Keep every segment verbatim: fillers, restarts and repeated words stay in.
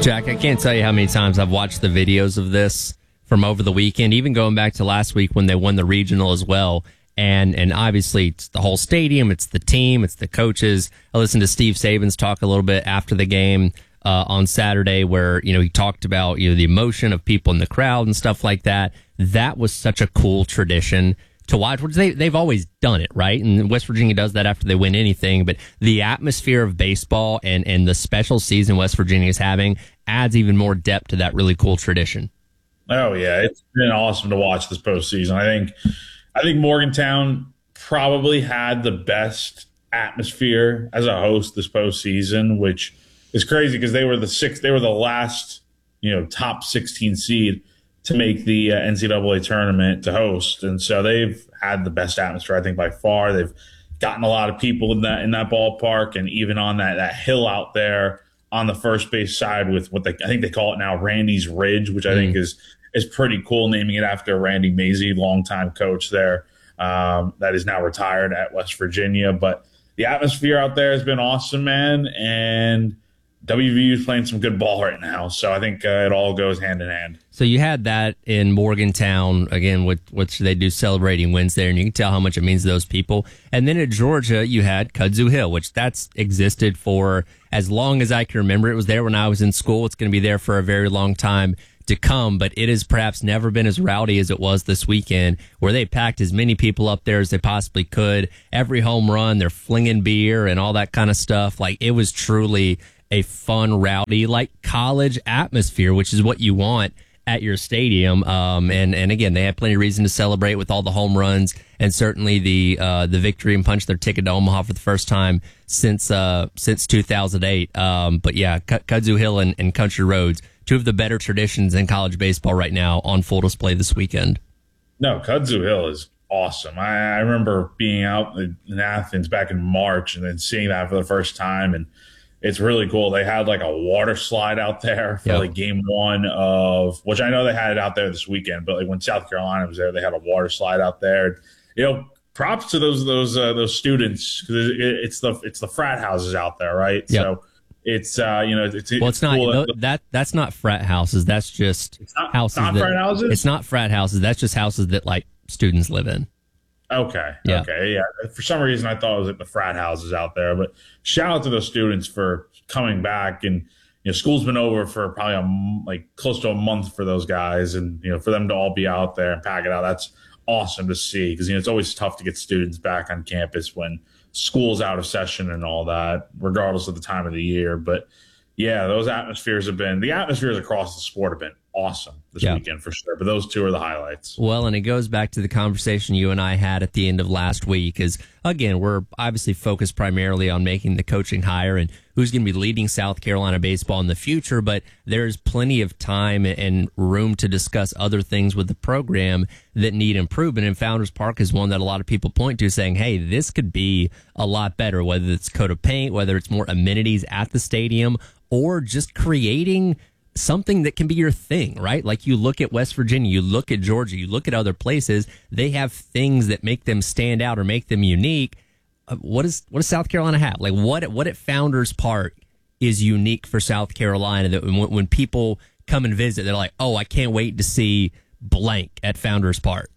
Jack, I can't tell you how many times I've watched the videos of this from over the weekend, even going back to last week when they won the regional as well. And and obviously it's the whole stadium, it's the team, it's the coaches. I listened to Steve Sabins talk a little bit after the game uh, on Saturday where, you know, he talked about, you know, the emotion of people in the crowd and stuff like that. That was such a cool tradition to watch, which they, they've always done it, right? And West Virginia does that after they win anything. But the atmosphere of baseball and, and the special season West Virginia is having adds even more depth to that really cool tradition. Oh, yeah. It's been awesome to watch this postseason. I think I think Morgantown probably had the best atmosphere as a host this postseason, which is crazy because they were the sixth, they were the last, you know, top sixteen seed to make the uh, N C double A tournament to host. And so they've had the best atmosphere, I think, by far. They've gotten a lot of people in that in that ballpark, and even on that, that hill out there on the first base side with what they, I think they call it now Randy's Ridge, which I mm. think is is pretty cool, naming it after Randy Mazey, longtime coach there um, that is now retired at West Virginia. But the atmosphere out there has been awesome, man, and W V U is playing some good ball right now, so I think uh, it all goes hand in hand. So you had that in Morgantown, again, with which they do celebrating wins there, and you can tell how much it means to those people. And then at Georgia, you had Kudzu Hill, which that's existed for as long as I can remember. It was there when I was in school. It's going to be there for a very long time to come, but it has perhaps never been as rowdy as it was this weekend, where they packed as many people up there as they possibly could. Every home run, they're flinging beer and all that kind of stuff. Like, it was truly a fun, rowdy, like college atmosphere, which is what you want at your stadium. Um, and, and again, they had plenty of reason to celebrate with all the home runs and certainly the, uh, the victory and punch their ticket to Omaha for the first time since, uh, since two thousand eight. Um, but yeah, Kudzu Hill and, and Country Roads, two of the better traditions in college baseball right now on full display this weekend. No, Kudzu Hill is awesome. I, I remember being out in Athens back in March and then seeing that for the first time, and it's really cool. They had like a water slide out there for yep. like game one of, which I know they had it out there this weekend, but like when South Carolina was there, they had a water slide out there. You know, props to those those uh, those students, because it, it's the it's the frat houses out there, right? Yep. So it's uh you know it's well, it's it's not cool no, that that's not frat houses. That's just it's not, houses. Not that, frat houses. It's not frat houses. That's just houses that like students live in. Okay. Yeah. Okay. Yeah. For some reason, I thought it was like the frat houses out there. But shout out to those students for coming back. And you know, school's been over for probably a, like close to a month for those guys, and you know, for them to all be out there and pack it out, that's awesome to see. Because you know, it's always tough to get students back on campus when school's out of session and all that, regardless of the time of the year. But yeah, those atmospheres have been the atmospheres across the sport have been awesome this yeah. weekend for sure. But those two are the highlights. Well, and it goes back to the conversation you and I had at the end of last week, is again, we're obviously focused primarily on making the coaching hire and who's going to be leading South Carolina baseball in the future. But there's plenty of time and room to discuss other things with the program that need improvement. And Founders Park is one that a lot of people point to, saying, hey, this could be a lot better, whether it's coat of paint, whether it's more amenities at the stadium, or just creating something that can be your thing, right? Like you look at West Virginia, you look at Georgia, you look at other places, they have things that make them stand out or make them unique. Uh, what is what does South Carolina have? Like what what at Founders Park is unique for South Carolina that when, when people come and visit, they're like, oh, I can't wait to see blank at Founders Park?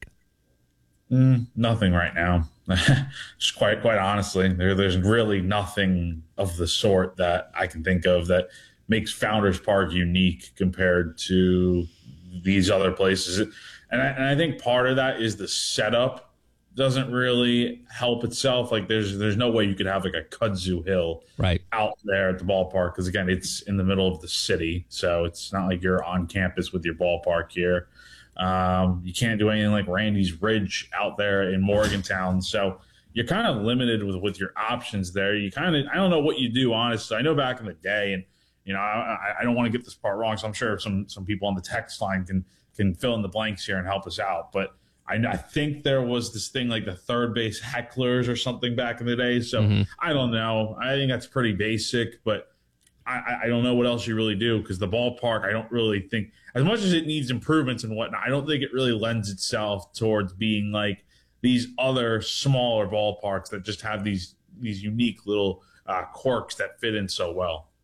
Mm, nothing right now. Just quite quite honestly, there there's really nothing of the sort that I can think of that makes Founders Park unique compared to these other places. And I, and I think part of that is the setup doesn't really help itself. Like there's there's no way you could have like a Kudzu Hill right out there at the ballpark, because again, it's in the middle of the city, so it's not like you're on campus with your ballpark here. Um, you can't do anything like Randy's Ridge out there in Morgantown, so you're kind of limited with with your options there. You kind of I don't know what you do, honestly. I know back in the day, and you know I, I don't want to get this part wrong, so I'm sure some some people on the text line can can fill in the blanks here and help us out, but I, I think there was this thing like the third base hecklers or something back in the day. So mm-hmm. I don't know. I think that's pretty basic, but I, I don't know what else you really do, because the ballpark, I don't really think, as much as it needs improvements and whatnot, I don't think it really lends itself towards being like these other smaller ballparks that just have these these unique little uh, quirks that fit in so well.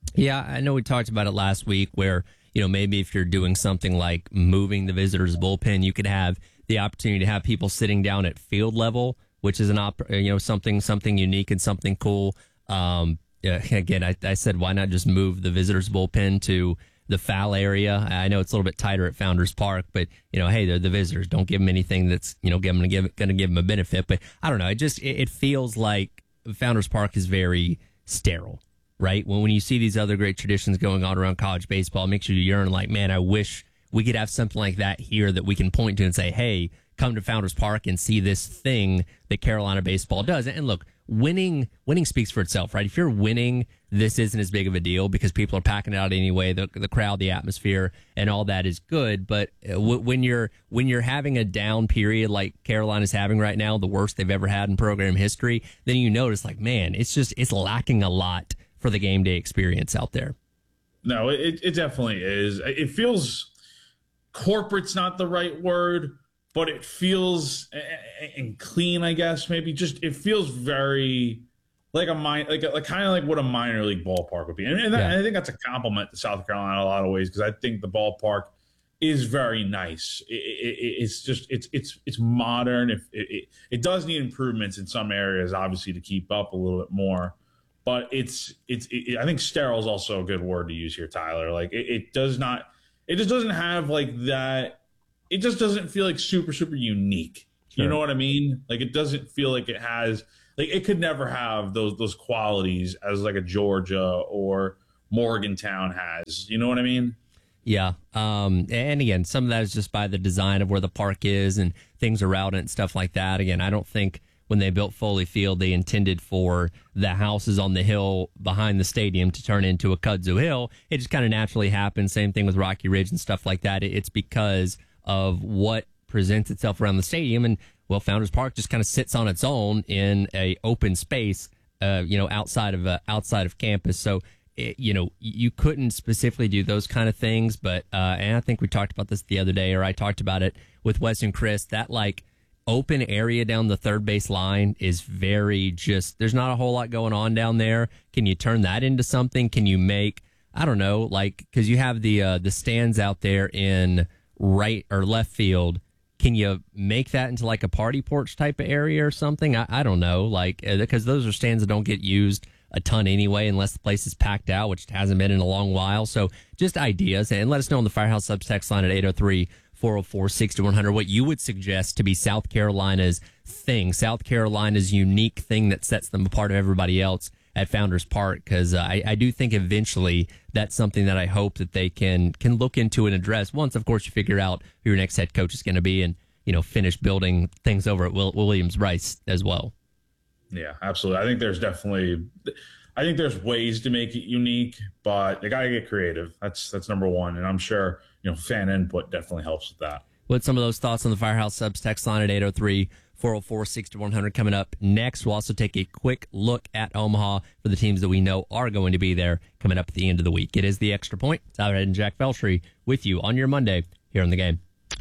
Yeah, I know we talked about it last week where, you know, maybe if you're doing something like moving the visitors' bullpen, you could have the opportunity to have people sitting down at field level, which is an op, you know, something something unique and something cool. Um, yeah, again, I, I said, why not just move the visitors' bullpen to the foul area? I know it's a little bit tighter at Founders Park, but, you know, hey, they're the visitors. Don't give them anything that's, you know, going to give going to give them a benefit. But I don't know. It just it, it feels like Founders Park is very sterile, right? When when you see these other great traditions going on around college baseball, it makes you yearn like, man, I wish we could have something like that here that we can point to and say, hey, come to Founders Park and see this thing that Carolina baseball does. And look, winning winning speaks for itself, right? If you're winning, this isn't as big of a deal because people are packing it out anyway. The the crowd, the atmosphere, and all that is good. But w- when you're when you're having a down period like Carolina's having right now, the worst they've ever had in program history, then you notice like, man, it's just it's lacking a lot for the game day experience out there. No, it it definitely is. It feels corporate's not the right word, but it feels and clean, I guess, maybe just it feels very like a min- like a, like kind of like what a minor league ballpark would be, and, and, that, Yeah. and I think that's a compliment to South Carolina in a lot of ways because I think the ballpark is very nice. It, it, it's just it's it's it's modern. If it, it, it does need improvements in some areas, obviously, to keep up a little bit more, but it's it's it, I think sterile is also a good word to use here, Tyler. Like it, it does not, it just doesn't have like that. It just doesn't feel like super, super unique. Sure. You know what I mean? Like it doesn't feel like it has, like it could never have those those qualities as like a Georgia or Morgantown has. You know what I mean? Yeah. Um, and again, some of that is just by the design of where the park is and things around it and stuff like that. Again, I don't think when they built Foley Field, they intended for the houses on the hill behind the stadium to turn into a kudzu hill. It just kind of naturally happened. Same thing with Rocky Ridge and stuff like that. It's because of what presents itself around the stadium. And, well, Founders Park just kind of sits on its own in a open space, uh, you know, outside of uh, outside of campus. So, it, you know, you couldn't specifically do those kind of things. But, uh, and I think we talked about this the other day, or I talked about it with Wes and Chris, that like open area down the third base line is very just, there's not a whole lot going on down there. Can you turn that into something? Can you make, I don't know, like, because you have the uh, the stands out there in right or left field. Can you make that into like a party porch type of area or something? I, I don't know, like, because those are stands that don't get used a ton anyway, unless the place is packed out, which it hasn't been in a long while. So just ideas, and let us know on the Firehouse Subs text line at eight oh three, four oh four, six one hundred what you would suggest to be South Carolina's thing, South Carolina's unique thing that sets them apart of everybody else at Founders Park, because uh, I, I do think eventually that's something that I hope that they can can look into and address once, of course, you figure out who your next head coach is going to be and, you know, finish building things over at Will, Williams-Brice as well. Yeah, absolutely. I think there's definitely, I think there's ways to make it unique, but they got to get creative. That's that's number one, and I'm sure, you know, fan input definitely helps with that. With some of those thoughts on the Firehouse Subs text line at eight oh three, four oh four, six one hundred coming up next. We'll also take a quick look at Omaha for the teams that we know are going to be there coming up at the end of the week. It is the Extra Point. Tyler Head and Jack Felshry with you on your Monday here on The Game.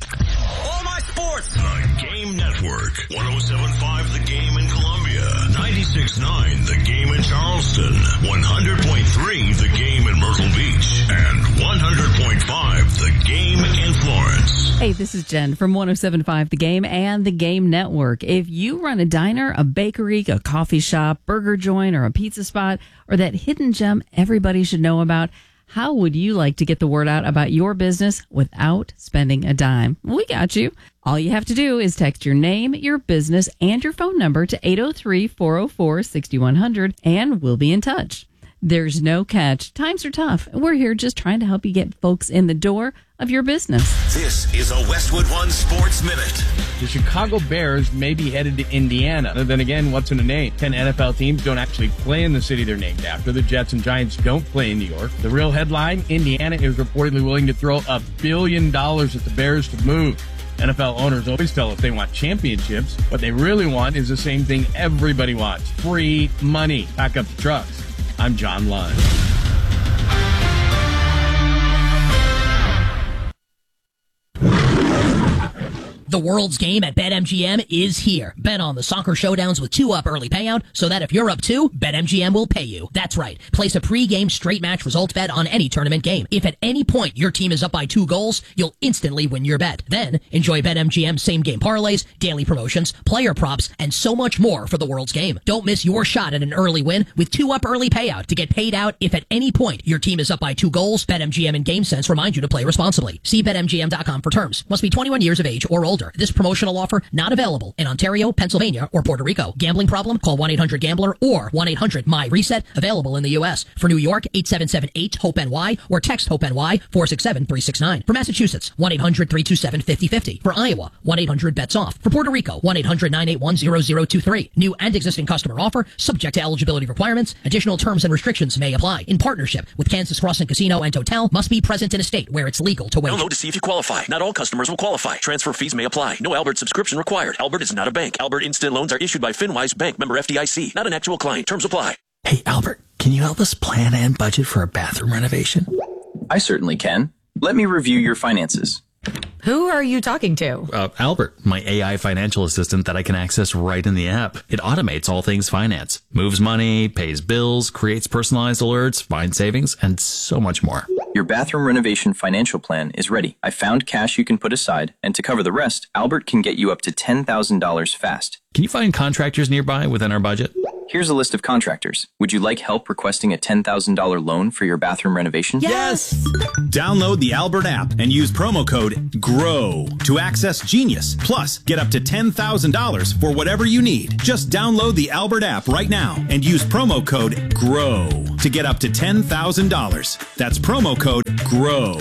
All my sports. The Game Network. one oh seven point five The Game in Columbia. ninety-six point nine The Game in Charleston. one hundred point three The Game in Myrtle Beach. And one hundred point five The Game in Florence. Hey, this is Jen from one oh seven point five The Game and The Game Network. If you run a diner, a bakery, a coffee shop, burger joint, or a pizza spot, or that hidden gem everybody should know about, how would you like to get the word out about your business without spending a dime? We got you. All you have to do is text your name, your business, and your phone number to eight oh three, four oh four, six one hundred, and we'll be in touch. There's no catch. Times are tough. We're here just trying to help you get folks in the door of your business. This is a Westwood One Sports Minute. The Chicago Bears may be headed to Indiana. Then again, what's in a name? Ten N F L teams don't actually play in the city they're named after. The Jets and Giants don't play in New York. The real headline, Indiana is reportedly willing to throw a billion dollars at the Bears to move. N F L owners always tell us they want championships. What they really want is the same thing everybody wants. Free money. Pack up the trucks. I'm John Lund. The world's game at BetMGM is here. Bet on the soccer showdowns with two-up early payout so that if you're up two, BetMGM will pay you. That's right. Place a pre-game straight match results bet on any tournament game. If at any point your team is up by two goals, you'll instantly win your bet. Then enjoy BetMGM's same-game parlays, daily promotions, player props, and so much more for the world's game. Don't miss your shot at an early win with two-up early payout to get paid out if at any point your team is up by two goals. BetMGM and GameSense remind you to play responsibly. See Bet M G M dot com for terms. Must be twenty-one years of age or older. This promotional offer not available in Ontario, Pennsylvania, or Puerto Rico. Gambling problem? Call one eight hundred gambler or one eight hundred my reset. Available in the U S. For New York, eight seven seven eight hope N Y or text HOPE-NY four six seven three six nine. For Massachusetts, one eight hundred three two seven five zero five zero. For Iowa, one eight hundred bets off. For Puerto Rico, one eight hundred nine eight one zero zero two three. New and existing customer offer, subject to eligibility requirements. Additional terms and restrictions may apply. In partnership with Kansas Crossing Casino and Hotel, must be present in a state where it's legal to wager. Download to see if you qualify. Not all customers will qualify. Transfer fees may apply. No Albert subscription required. Albert is not a bank. Albert Instant Loans are issued by FinWise Bank, member F D I C. Not an actual client. Terms apply. Hey, Albert, can you help us plan and budget for a bathroom renovation? I certainly can. Let me review your finances. Who are you talking to? Uh, Albert, my A I financial assistant that I can access right in the app. It automates all things finance, moves money, pays bills, creates personalized alerts, finds savings, and so much more. Your bathroom renovation financial plan is ready. I found cash you can put aside, and to cover the rest, Albert can get you up to ten thousand dollars fast. Can you find contractors nearby within our budget? Here's a list of contractors. Would you like help requesting a ten thousand dollars loan for your bathroom renovation? Yes! Download the Albert app and use promo code GROW to access Genius. Plus, get up to ten thousand dollars for whatever you need. Just download the Albert app right now and use promo code GROW to get up to ten thousand dollars. That's promo code GROW.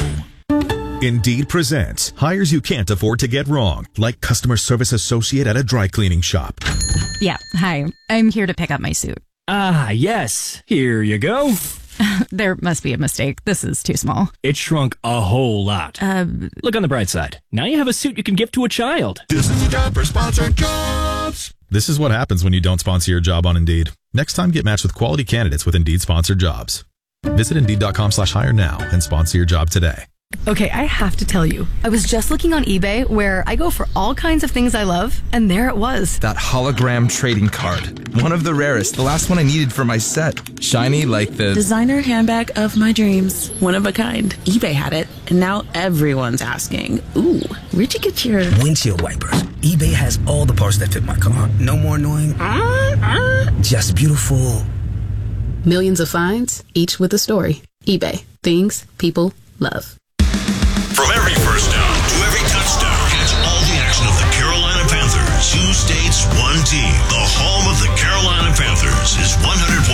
Indeed presents hires you can't afford to get wrong, like customer service associate at a dry cleaning shop. Yeah, hi. I'm here to pick up my suit. Ah, yes. Here you go. There must be a mistake. This is too small. It shrunk a whole lot. Uh, Look on the bright side. Now you have a suit you can give to a child. This is a job for sponsored jobs. This is what happens when you don't sponsor your job on Indeed. Next time, get matched with quality candidates with Indeed sponsored jobs. Visit Indeed.com slash hire now and sponsor your job today. Okay, I have to tell you, I was just looking on eBay where I go for all kinds of things I love, and there it was. That hologram trading card. One of the rarest. The last one I needed for my set. Shiny like the designer handbag of my dreams. One of a kind. eBay had it, and now everyone's asking, ooh, where'd you get your windshield wipers? eBay has all the parts that fit my car. No more annoying, uh, uh, just beautiful. Millions of finds, each with a story. eBay. Things people love. From every first down to every touchdown, catch all the action of the Carolina Panthers. Two states, one team. The home of the Carolina Panthers is one hundred point